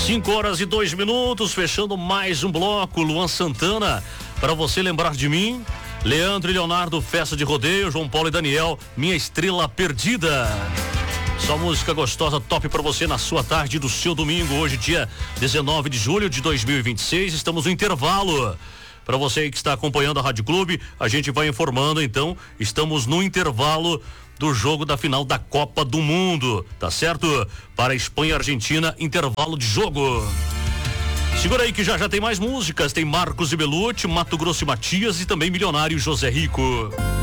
5h02, fechando mais um bloco. Luan Santana, para você lembrar de mim. Leandro e Leonardo, Festa de Rodeio. João Paulo e Daniel, Minha Estrela Perdida. Só música gostosa, top para você na sua tarde do seu domingo. Hoje, dia 19 de julho de 2026, estamos no intervalo. Para você aí que está acompanhando a Rádio Clube, a gente vai informando, então, estamos no intervalo do jogo da final da Copa do Mundo, tá certo? Para Espanha e Argentina, intervalo de jogo. Segura aí que já tem mais músicas, tem Marcos e Belucci, Mato Grosso e Matias e também Milionário José Rico.